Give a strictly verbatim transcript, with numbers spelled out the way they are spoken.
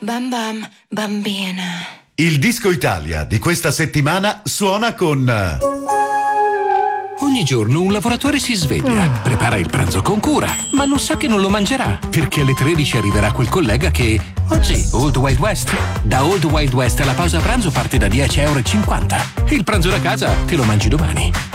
Bam bam, bambina. Il Disco Italia di questa settimana suona con... Ogni giorno un lavoratore si sveglia, prepara il pranzo con cura, ma non sa che non lo mangerà, perché alle tredici arriverà quel collega che... Oggi, Old Wild West. Da Old Wild West la pausa pranzo parte da dieci e cinquanta euro. Il pranzo da casa te lo mangi domani.